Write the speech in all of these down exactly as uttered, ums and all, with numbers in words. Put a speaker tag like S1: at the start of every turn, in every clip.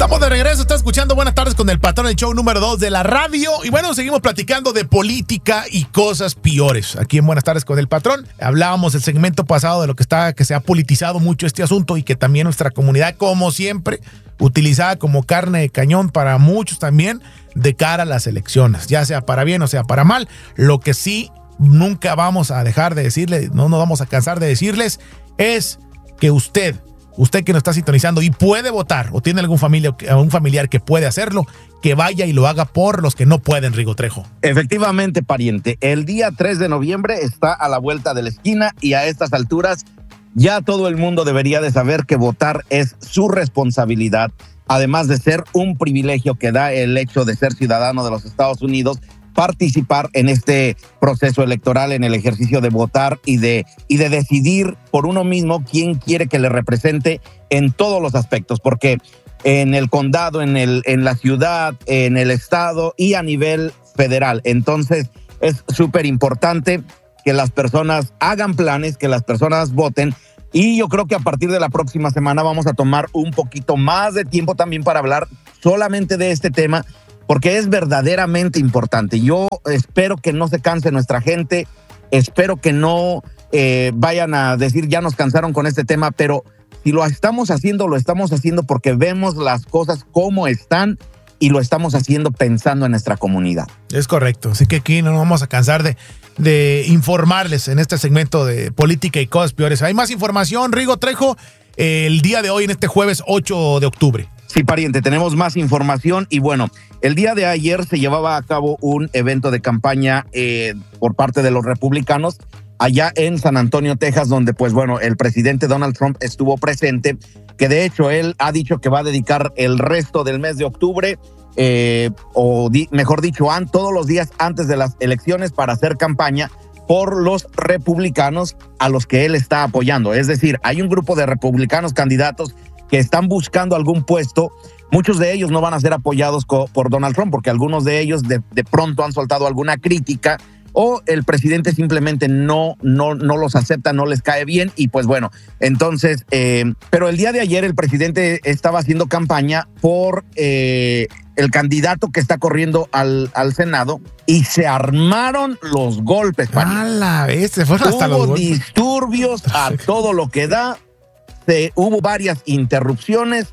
S1: Estamos de regreso, está escuchando Buenas Tardes con el Patrón, el show número dos de la radio. Y bueno, seguimos platicando de política y cosas peores. Aquí en Buenas Tardes con el Patrón hablábamos el segmento pasado de lo que está, que se ha politizado mucho este asunto y que también nuestra comunidad, como siempre, utilizada como carne de cañón para muchos también de cara a las elecciones, ya sea para bien o sea para mal. Lo que sí nunca vamos a dejar de decirles, no nos vamos a cansar de decirles, es que usted Usted que nos está sintonizando y puede votar o tiene algún familia, algún familiar que puede hacerlo, que vaya y lo haga por los que no pueden, Rigo Trejo.
S2: Efectivamente, pariente. El día tres de noviembre está a la vuelta de la esquina y a estas alturas ya todo el mundo debería de saber que votar es su responsabilidad, además de ser un privilegio que da el hecho de ser ciudadano de los Estados Unidos, participar en este proceso electoral, en el ejercicio de votar y de, y de decidir por uno mismo quién quiere que le represente en todos los aspectos, porque en el condado, en, el, en la ciudad, en el estado y a nivel federal. Entonces es súper importante que las personas hagan planes, que las personas voten. Y yo creo que a partir de la próxima semana vamos a tomar un poquito más de tiempo también para hablar solamente de este tema, porque es verdaderamente importante. Yo espero que no se canse nuestra gente, espero que no eh, vayan a decir ya nos cansaron con este tema, pero si lo estamos haciendo, lo estamos haciendo porque vemos las cosas como están y lo estamos haciendo pensando en nuestra comunidad.
S1: Es correcto, así que aquí no nos vamos a cansar de, de informarles en este segmento de política y cosas peores. Hay más información, Rigo Trejo, eh, el día de hoy, en este jueves ocho de octubre.
S2: Sí, pariente, tenemos más información y bueno, el día de ayer se llevaba a cabo un evento de campaña eh, por parte de los republicanos allá en San Antonio, Texas, donde pues bueno, el presidente Donald Trump estuvo presente, que de hecho él ha dicho que va a dedicar el resto del mes de octubre, eh, o di, mejor dicho, an, todos los días antes de las elecciones para hacer campaña por los republicanos a los que él está apoyando. Es decir, hay un grupo de republicanos candidatos que están buscando algún puesto. Muchos de ellos no van a ser apoyados co- por Donald Trump, porque algunos de ellos de, de pronto han soltado alguna crítica o el presidente simplemente no, no, no los acepta, no les cae bien y pues bueno, entonces, eh, pero el día de ayer el presidente estaba haciendo campaña por eh, el candidato que está corriendo al, al Senado y se armaron los golpes.
S1: A la vez, se fueron hasta los
S2: Hubo
S1: golpes.
S2: disturbios a todo lo que da. Se, hubo varias interrupciones,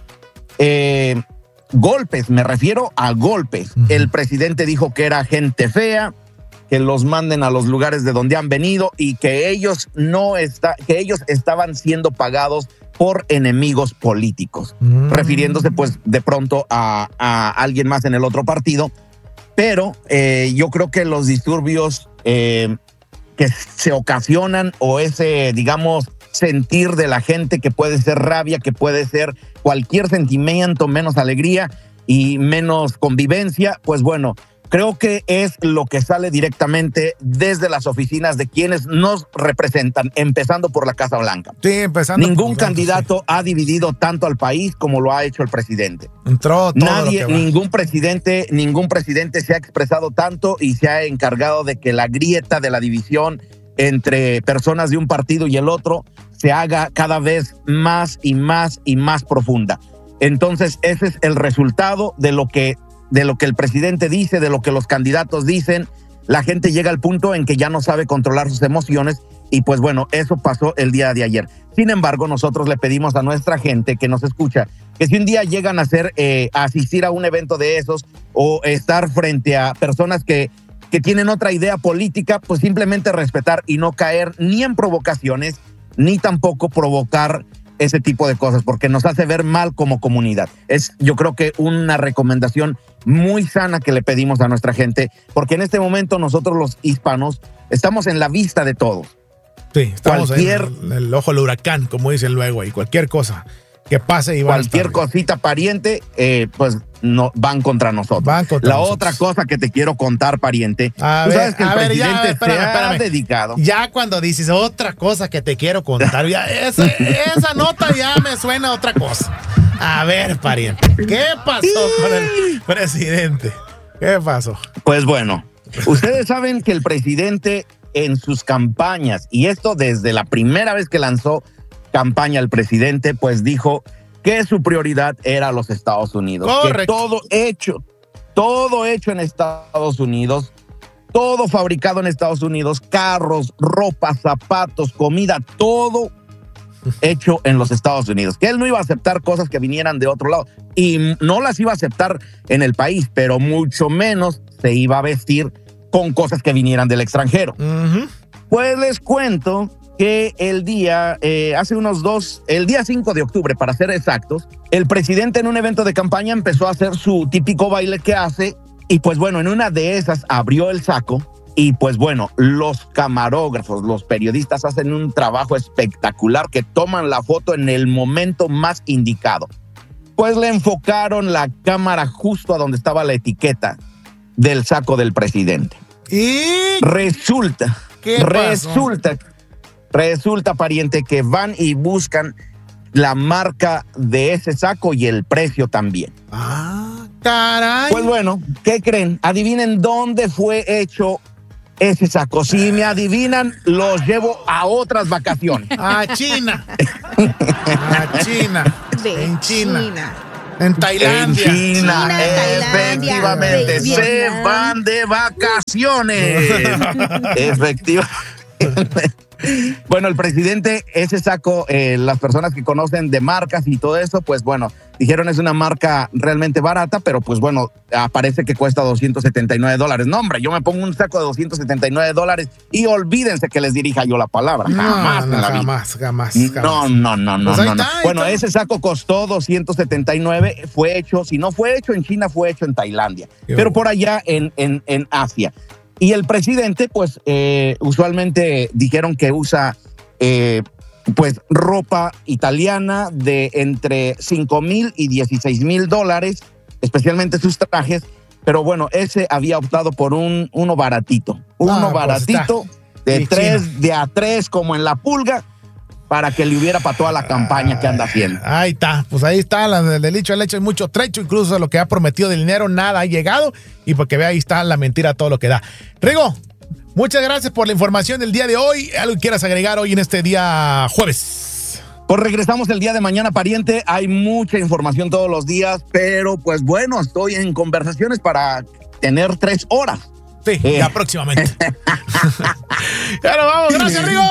S2: eh, golpes, me refiero a golpes. Uh-huh. El presidente dijo que era gente fea, que los manden a los lugares de donde han venido y que ellos no está, que ellos estaban siendo pagados por enemigos políticos, uh-huh. refiriéndose pues de pronto a, a alguien más en el otro partido. Pero eh, yo creo que los disturbios eh, que se ocasionan o ese, digamos, sentir de la gente, que puede ser rabia, que puede ser cualquier sentimiento menos alegría y menos convivencia, pues bueno, creo que es lo que sale directamente desde las oficinas de quienes nos representan, empezando por la Casa Blanca.
S1: Sí, empezando.
S2: Ningún
S1: por
S2: candidato
S1: sí.
S2: ha dividido tanto al país como lo ha hecho el presidente.
S1: Entró todo
S2: Nadie,
S1: lo que va.
S2: ningún presidente, ningún presidente se ha expresado tanto y se ha encargado de que la grieta de la división entre personas de un partido y el otro se haga cada vez más y más y más profunda. Entonces, ese es el resultado de lo que, de lo que el presidente dice, de lo que los candidatos dicen. La gente llega al punto en que ya no sabe controlar sus emociones y pues bueno, eso pasó el día de ayer. Sin embargo, nosotros le pedimos a nuestra gente que nos escucha que si un día llegan a, hacer, eh, a asistir a un evento de esos o estar frente a personas que que tienen otra idea política, pues simplemente respetar y no caer ni en provocaciones, ni tampoco provocar ese tipo de cosas, porque nos hace ver mal como comunidad. Es, yo creo que una recomendación muy sana que le pedimos a nuestra gente, porque en este momento nosotros los hispanos estamos en la vista de todos.
S1: Sí, estamos
S2: cualquier,
S1: en el, en el ojo del huracán, como dicen luego, y cualquier cosa que pase y va
S2: cualquier
S1: a estar,
S2: cosita pariente, eh, pues no, van contra nosotros.
S1: Van contra
S2: la
S1: nosotros.
S2: otra cosa que te quiero contar, pariente,
S1: a
S2: tú
S1: ver,
S2: sabes que el
S1: a ver,
S2: presidente
S1: ya, espérame,
S2: se ha
S1: espérame.
S2: dedicado.
S1: Ya cuando dices otra cosa que te quiero contar, ya esa, esa nota ya me suena a otra cosa. A ver, pariente, ¿qué pasó con el presidente? ¿Qué pasó?
S2: Pues bueno, ustedes saben que el presidente en sus campañas, y esto desde la primera vez que lanzó campaña el presidente, pues dijo que su prioridad era los Estados Unidos.
S1: Correcto.
S2: Que todo hecho, todo hecho en Estados Unidos, todo fabricado en Estados Unidos, carros, ropa, zapatos, comida, todo hecho en los Estados Unidos. Que él no iba a aceptar cosas que vinieran de otro lado y no las iba a aceptar en el país, pero mucho menos se iba a vestir con cosas que vinieran del extranjero.
S1: Uh-huh.
S2: Pues les cuento que el día, eh, hace unos dos, el día cinco de octubre, para ser exactos, el presidente en un evento de campaña empezó a hacer su típico baile que hace y pues bueno, en una de esas abrió el saco y pues bueno, los camarógrafos, los periodistas hacen un trabajo espectacular que toman la foto en el momento más indicado. Pues le enfocaron la cámara justo a donde estaba la etiqueta del saco del presidente.
S1: Y
S2: resulta,
S1: ¿Qué
S2: resulta, resulta, pariente, que van y buscan la marca de ese saco y el precio también.
S1: Ah, caray.
S2: Pues bueno, ¿qué creen? Adivinen dónde fue hecho ese saco. Si me adivinan, los llevo a otras vacaciones.
S1: A China. A China.
S3: De
S1: en China.
S3: China.
S1: En Tailandia.
S2: En China,
S3: China,
S2: efectivamente.
S3: Tailandia,
S2: Se
S3: Vietnam.
S2: van de vacaciones. Efectivamente. Bueno, el presidente, ese saco, eh, las personas que conocen de marcas y todo eso, pues bueno, dijeron es una marca realmente barata, pero pues bueno, aparece que cuesta doscientos setenta y nueve dólares. No, hombre, yo me pongo un saco de doscientos setenta y nueve dólares y olvídense que les dirija yo la palabra.
S1: No,
S2: Jamás
S1: no,
S2: en la vida.
S1: jamás, jamás, jamás.
S2: No, no, no, no,
S1: Pues ahí
S2: no, no.
S1: está, ahí
S2: Bueno,
S1: está.
S2: ese saco costó doscientos setenta y nueve, fue hecho, si no fue hecho en China, fue hecho en Tailandia,
S1: Qué
S2: pero
S1: bueno.
S2: por allá en, en, en Asia. Y el presidente, pues, eh, usualmente dijeron que usa, eh, pues, ropa italiana de entre cinco mil y dieciséis mil dólares, especialmente sus trajes. Pero bueno, ese había optado por un uno baratito, uno
S1: No, pues
S2: baratito de
S1: Sí,
S2: tres,
S1: chino.
S2: de a tres, como en la pulga, para que le hubiera para toda la campaña que anda haciendo.
S1: Ahí está, pues ahí está, la del dicho al hecho hay mucho trecho, incluso lo que ha prometido de dinero, nada ha llegado, y porque vea, ahí está la mentira, todo lo que da. Rigo, muchas gracias por la información del día de hoy. ¿Algo que quieras agregar hoy en este día jueves?
S2: Pues regresamos el día de mañana, pariente. Hay mucha información todos los días, pero pues bueno, estoy en conversaciones para tener tres horas.
S1: Sí,
S2: Eh.
S1: ya próximamente. Ya nos vamos, gracias, Rigo.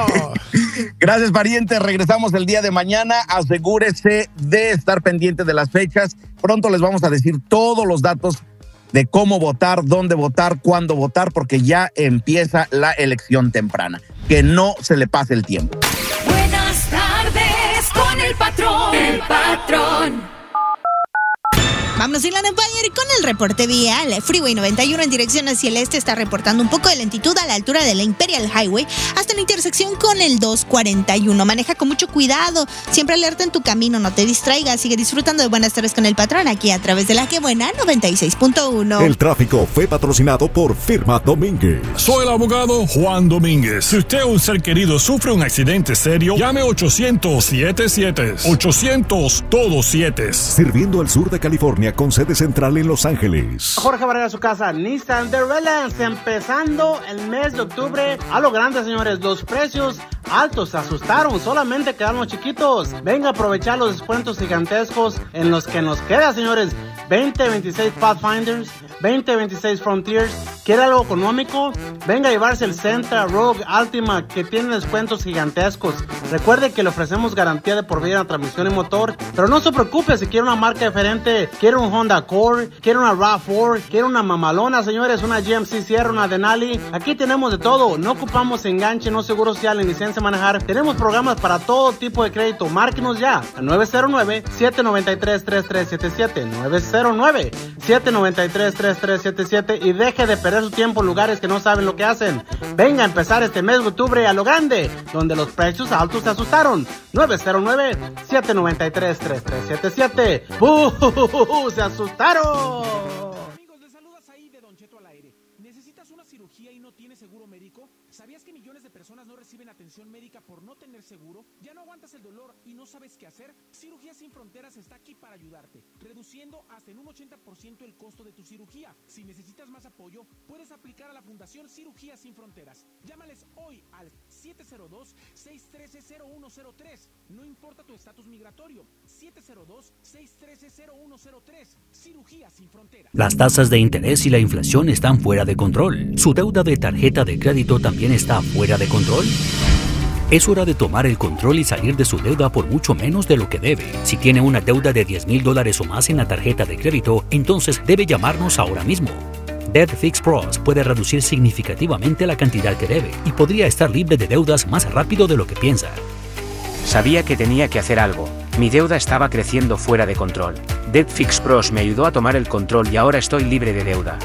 S2: Gracias, pariente. Regresamos el día de mañana. Asegúrese de estar pendiente de las fechas. Pronto les vamos a decir todos los datos de cómo votar, dónde votar, cuándo votar, porque ya empieza la elección temprana. Que no se le pase el tiempo.
S4: Buenas tardes con el patrón. El patrón.
S3: Vámonos, Inland Empire, con el reporte vial. Freeway noventa y uno en dirección hacia el este está reportando un poco de lentitud a la altura de la Imperial Highway hasta la intersección con el dos cuarenta y uno. Maneja con mucho cuidado, siempre alerta en tu camino, no te distraigas. Sigue disfrutando de Buenas tardes con el patrón aquí a través de La Que Buena noventa y seis punto uno.
S5: El tráfico fue patrocinado por Firma Domínguez.
S6: Soy el abogado Juan Domínguez. Si usted o un ser querido sufre un accidente serio, llame ochocientos siete siete. ochocientos todo siete.
S5: Sirviendo al sur de California con sede central en Los Ángeles.
S7: Jorge Barrera, su casa, Nissan The Reliance, empezando el mes de octubre a lo grande, señores. Los precios altos se asustaron, solamente quedaron chiquitos. Venga a aprovechar los descuentos gigantescos en los que nos queda, señores. veinte veintiséis Pathfinders, veinte veintiséis Frontiers. ¿Quiere algo económico? Venga a llevarse el Sentra, Rogue, Altima, que tienen descuentos gigantescos. Recuerde que le ofrecemos garantía de por vida en transmisión y motor, pero no se preocupe si quiere una marca diferente. Quiere un Honda Accord, quiere una RAV cuatro, quiere una mamalona, señores, una G M C Sierra, una Denali. Aquí tenemos de todo. No ocupamos enganche, no seguro social ni licencia de manejar. Tenemos programas para todo tipo de crédito. Márquenos ya a nueve cero nueve, siete nueve tres, tres tres siete siete, nueve cero nueve, siete nueve tres, tres tres siete siete, y deje de perder su tiempo en lugares que no saben lo que hacen. Venga a empezar este mes de octubre a lo grande, donde los precios altos se asustaron. nueve cero nueve, siete nueve tres, tres tres siete siete. ¡Uh! ¡Se asustaron!
S8: Amigos, les saluda Saí de Don Cheto al aire. ¿Necesitas una cirugía y no tienes seguro médico? ¿Sabías que millones de personas personas no reciben atención médica por no tener seguro? ¿Ya no aguantas el dolor y no sabes qué hacer? Cirugía Sin Fronteras está aquí para ayudarte, reduciendo hasta en un ochenta por ciento el costo de tu cirugía. Si necesitas más apoyo, puedes aplicar a la Fundación Cirugía Sin Fronteras. Llámales hoy al siete cero dos, seis uno tres, cero uno cero tres. No importa tu estatus migratorio. siete cero dos, seis uno tres, cero uno cero tres. Cirugía Sin Fronteras.
S9: Las tasas de interés y la inflación están fuera de control. ¿Su deuda de tarjeta de crédito también está fuera de control? Es hora de tomar el control y salir de su deuda por mucho menos de lo que debe. Si tiene una deuda de diez mil dólares o más en la tarjeta de crédito, entonces debe llamarnos ahora mismo. Debt Fix Pros puede reducir significativamente la cantidad que debe y podría estar libre de deudas más rápido de lo que piensa.
S10: Sabía que tenía que hacer algo. Mi deuda estaba creciendo fuera de control. Debt Fix Pros me ayudó a tomar el control y ahora estoy libre de deuda.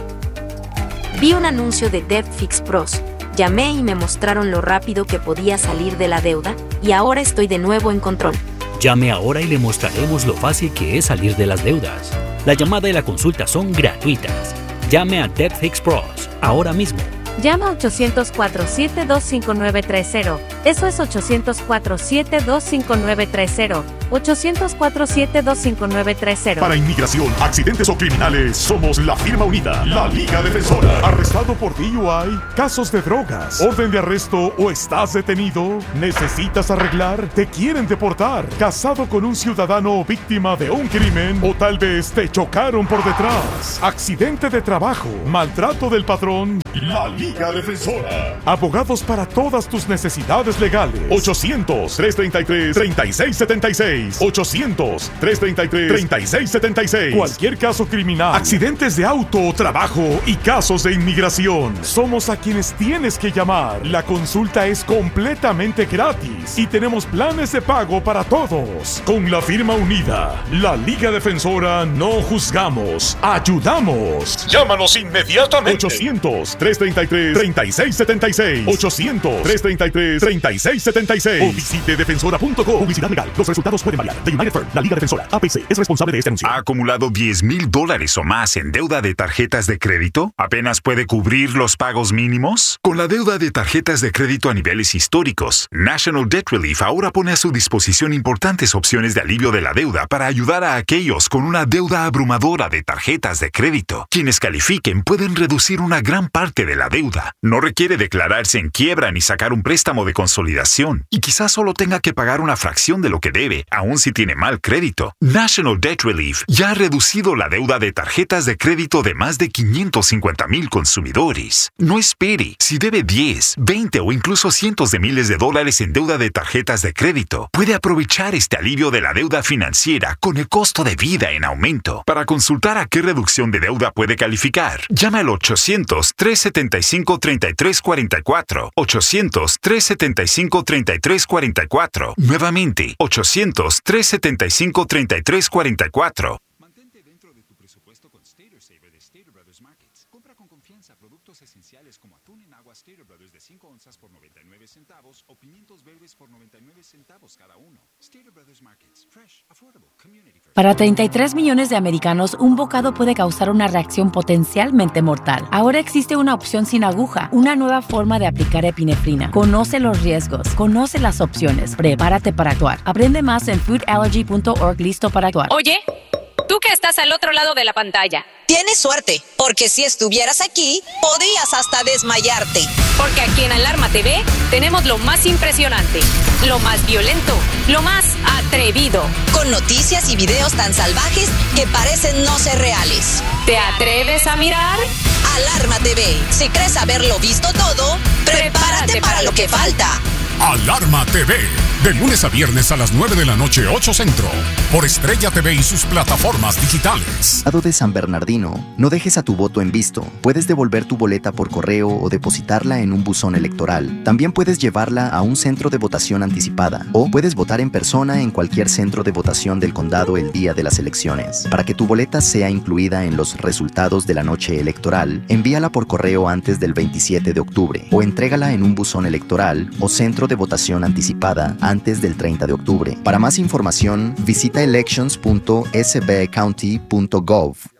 S11: Vi un anuncio de Debt Fix Pros. Llamé y me mostraron lo rápido que podía salir de la deuda, y ahora estoy de nuevo en control.
S9: Llame ahora y le mostraremos lo fácil que es salir de las deudas. La llamada y la consulta son gratuitas. Llame a Debt Fix Pros ahora mismo.
S12: Llama ochocientos cuatro siete dos cinco nueve tres cero. Eso es ochocientos cuatro siete dos cinco nueve tres cero. ochocientos cuatro siete dos cinco nueve tres cero.
S13: Para inmigración, accidentes o criminales, somos la firma unida, la Liga Defensora. ¿Arrestado por D U I? ¿Casos de drogas? ¿Orden de arresto o estás detenido? ¿Necesitas arreglar? ¿Te quieren deportar? ¿Casado con un ciudadano o víctima de un crimen? ¿O tal vez te chocaron por detrás? ¿Accidente de trabajo? ¿Maltrato del patrón? La Liga Defensora. Abogados para todas tus necesidades legales. ochocientos, tres treinta y tres, treinta y seis setenta y seis. ochocientos, tres treinta y tres, treinta y seis setenta y seis. Cualquier caso criminal, accidentes de auto o trabajo y casos de inmigración. Somos a quienes tienes que llamar. La consulta es completamente gratis y tenemos planes de pago para todos. Con la firma unida, la Liga Defensora, no juzgamos, ayudamos. Llámanos inmediatamente. ochocientos, tres treinta y tres, treinta y seis setenta y seis. ochocientos, tres treinta y tres, treinta y seis setenta y seis. O visite defensora punto com. Publicidad legal. Los resultados pueden variar. The United Firm, la Liga Defensora, A P C, es responsable de este anuncio.
S14: ¿Ha acumulado diez mil dólares o más en deuda de tarjetas de crédito? ¿Apenas puede cubrir los pagos mínimos? Con la deuda de tarjetas de crédito a niveles históricos, National Debt Relief ahora pone a su disposición importantes opciones de alivio de la deuda para ayudar a aquellos con una deuda abrumadora de tarjetas de crédito. Quienes califiquen pueden reducir una gran parte de la deuda. No requiere declararse en quiebra ni sacar un préstamo de consolidación. Y quizás solo tenga que pagar una fracción de lo que debe, aun si tiene mal crédito. National Debt Relief ya ha reducido la deuda de tarjetas de crédito de más de quinientos cincuenta mil consumidores. No espere. Si debe diez, veinte o incluso cientos de miles de dólares en deuda de tarjetas de crédito, puede aprovechar este alivio de la deuda financiera con el costo de vida en aumento. Para consultar a qué reducción de deuda puede calificar, llama al ochocientos, tres setenta y cinco, treinta y tres cuarenta y cuatro. ochocientos, tres setenta y cinco, treinta y tres cuarenta y cuatro. Nuevamente, ochocientos, tres setenta y cinco, treinta y tres cuarenta y cuatro.
S15: Mantente dentro de tu presupuesto con Stater Saver de Stater Brothers Markets. Compra con confianza productos esenciales como atún en agua Stater Brothers de cinco onzas por noventa y nueve centavos o pimientos verdes por noventa y nueve centavos cada uno. Stater Brothers Markets. Fresh, affordable, community first.
S16: Para treinta y tres millones de americanos, un bocado puede causar una reacción potencialmente mortal. Ahora existe una opción sin aguja, una nueva forma de aplicar epinefrina. Conoce los riesgos, conoce las opciones, prepárate para actuar. Aprende más en food allergy punto org. Listo para actuar.
S17: Oye, tú que estás al otro lado de la pantalla.
S18: Tienes suerte, porque si estuvieras aquí, podrías hasta desmayarte.
S17: Porque aquí en Alarma T V tenemos lo más impresionante, lo más violento, lo más atrevido.
S18: Con noticias y videos tan salvajes que parecen no ser reales.
S17: ¿Te atreves a mirar?
S18: Alarma T V. Si crees haberlo visto todo, prepárate, prepárate para, para lo que falta.
S13: Alarma T V, de lunes a viernes a las nueve de la noche, ocho Centro, por Estrella T V y sus plataformas digitales.
S19: Estado de San Bernardino, no dejes a tu voto en visto. Puedes devolver tu boleta por correo o depositarla en un buzón electoral. También puedes llevarla a un centro de votación anticipada o puedes votar en persona en cualquier centro de votación del condado el día de las elecciones. Para que tu boleta sea incluida en los resultados de la noche electoral, envíala por correo antes del veintisiete de octubre o entrégala en un buzón electoral o centro de votación anticipada antes del treinta de octubre. Para más información, visita elections punto s b county punto gov.